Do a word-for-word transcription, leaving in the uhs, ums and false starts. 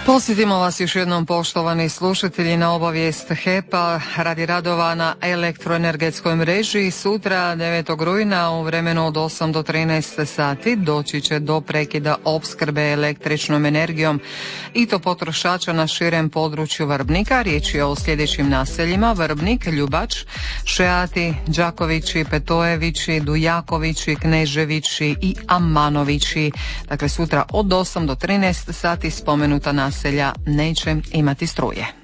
Posjetimo vas još jednom, poštovani slušatelji, na obavijest H E P-a radi radova na elektroenergetskoj mreži. Sutra devetog rujna u vremenu od osam do trinaest sati doći će do prekida opskrbe električnom energijom i to potrošača na širem području Vrbnika. Riječ je o sljedećim naseljima: Vrbnik, Ljubač, Šeati, Đakovići, Petojevići, Dujakovići, Kneževići i Amanovići. Dakle, sutra od osam do trinaest sati spomenuta naselja neće imati struje.